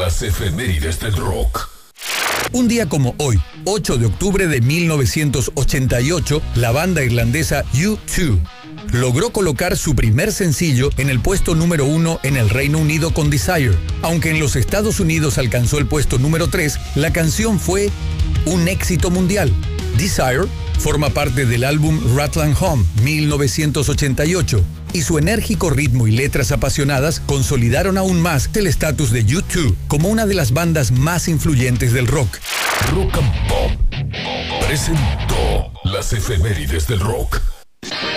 Las efemérides del rock. Un día como hoy, 8 de octubre de 1988, la banda irlandesa U2 logró colocar su primer sencillo en el puesto número 1 en el Reino Unido con Desire. Aunque en los Estados Unidos alcanzó el puesto número 3, la canción fue un éxito mundial. Desire forma parte del álbum Rattle & Hum 1988 y su enérgico ritmo y letras apasionadas consolidaron aún más el estatus de U2 como una de las bandas más influyentes del rock. Rock and Pop presentó las efemérides del rock.